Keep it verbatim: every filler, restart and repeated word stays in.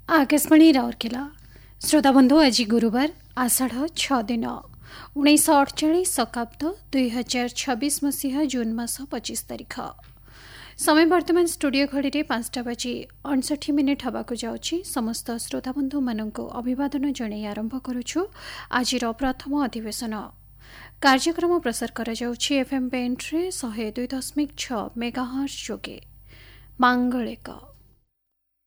आकाशवाणी राउरकेला श्रोता बंधु आज गुरुवार आषाढ़ छ दिन उन्नीस अड़चाश शकाब्द दुई हजार छब्बीस मसीहा जून मास पच्चीस तारीख समय वर्तमान स्टूडियो घड़ी पांचटा बाजी अड़सठ मिनिट हवाक जाउछि। समस्त श्रोता बंधु मानक अभिवादन जणाई आरंभ करुछु आज प्रथम अधिवेशन कार्यक्रम प्रसार करा जाउछि एफएम बैंड रे सौ दुई दशमिक छ मेगाहर्ट्ज जोगे मांगलिक।